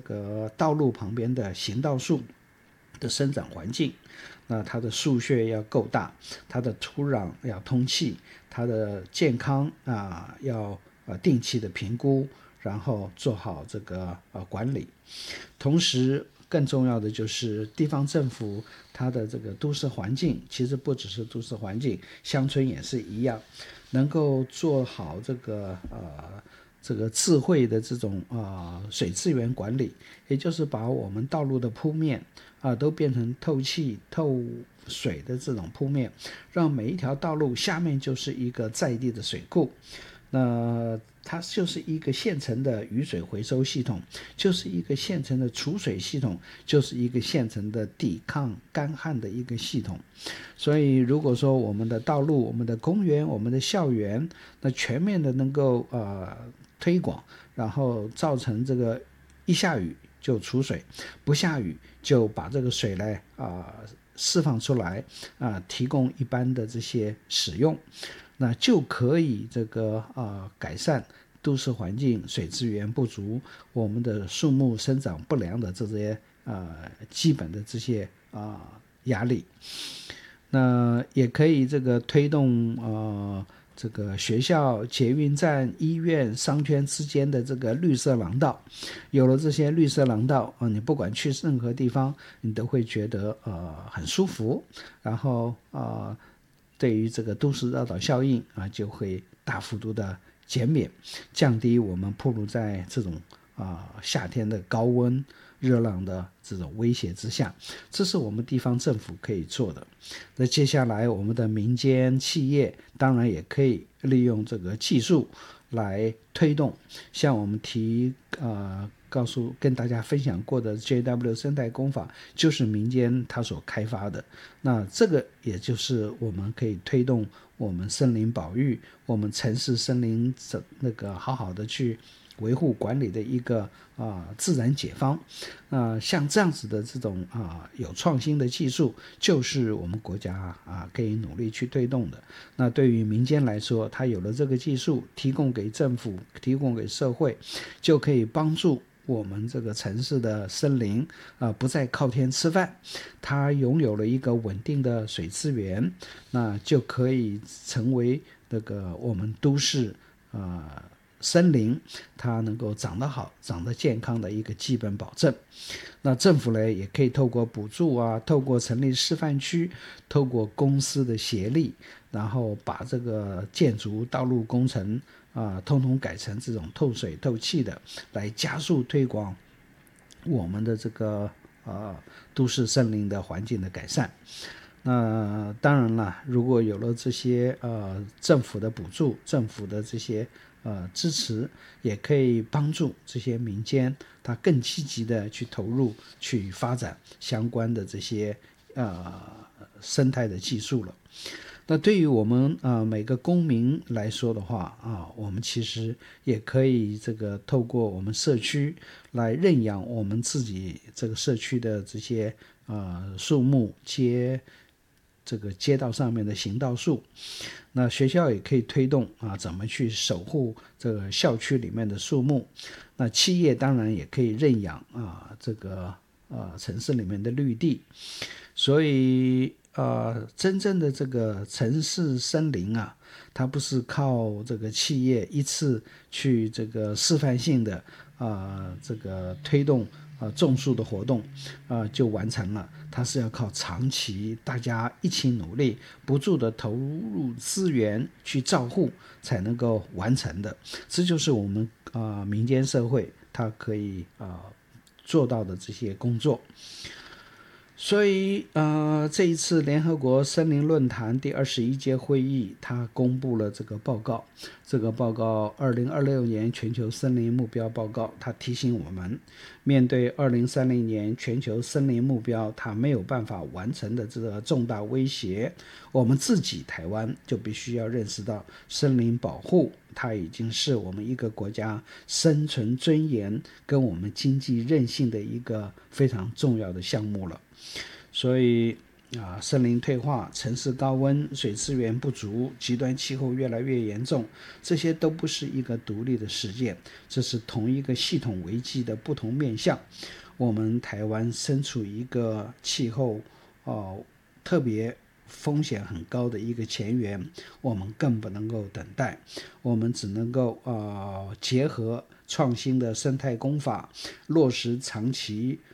个道路旁边的行道树的生长环境，那它的树穴要够大，它的土壤要通气，它的健康要定期的评估，然后做好这个管理。同时更重要的就是地方政府它的这个都市环境，其实不只是都市环境，乡村也是一样，能够做好这个智慧的这种水资源管理，也就是把我们道路的铺面都变成透气透水的这种铺面，让每一条道路下面就是一个在地的水库，那它就是一个现成的雨水回收系统，就是一个现成的储水系统，就是一个现成的抵抗干旱的一个系统。所以如果说我们的道路、我们的公园、我们的校园，那全面的能够推广，然后造成这个一下雨就储水，不下雨就把这个水来释放出来提供一般的这些使用，那就可以这个改善都市环境水资源不足，我们的树木生长不良的这些基本的这些压力。那也可以这个推动这个学校、捷运站、医院、商圈之间的这个绿色廊道。有了这些绿色廊道你不管去任何地方，你都会觉得很舒服，然后对于这个都市绕岛效应就会大幅度的减免，降低我们暴露在这种夏天的高温热浪的这种威胁之下，这是我们地方政府可以做的。那接下来我们的民间企业当然也可以利用这个技术来推动，像我们跟大家分享过的 JW 生态工法，就是民间它所开发的。那这个也就是我们可以推动我们森林保育，我们城市森林那个好好的去维护管理的一个自然解方。像这样子的这种有创新的技术，就是我们国家可以努力去推动的。那对于民间来说，它有了这个技术，提供给政府，提供给社会，就可以帮助我们这个城市的森林不再靠天吃饭，它拥有了一个稳定的水资源，那就可以成为那个我们都市森林它能够长得好、长得健康的一个基本保证。那政府呢，也可以透过补助透过成立示范区，透过公司的协力，然后把这个建筑、道路工程通通改成这种透水透气的，来加速推广我们的这个都市森林的环境的改善。那当然了，如果有了这些政府的补助、政府的这些支持，也可以帮助这些民间他更积极的去投入、去发展相关的这些生态的技术了。那对于我们每个公民来说的话我们其实也可以这个透过我们社区来认养我们自己这个社区的这些树木这个街道上面的行道树。那学校也可以推动怎么去守护这个校区里面的树木。那企业当然也可以认养这个城市里面的绿地。所以真正的这个城市森林它不是靠这个企业一次去这个示范性的这个推动种树的活动就完成了，它是要靠长期大家一起努力，不住的投入资源去照护才能够完成的。这就是我们民间社会它可以做到的这些工作。所以这一次联合国森林论坛第21届会议，它公布了这个报告。这个报告2026年全球森林目标报告，它提醒我们，面对2030年全球森林目标它没有办法完成的这个重大威胁，我们自己台湾就必须要认识到，森林保护它已经是我们一个国家生存尊严跟我们经济韧性的一个非常重要的项目了。所以森林退化、城市高温、水资源不足、极端气候越来越严重，这些都不是一个独立的事件，这是同一个系统危机的不同面向。我们台湾身处一个气候特别风险很高的一个前沿，我们更不能够等待，我们只能够结合创新的生态工法，落实长期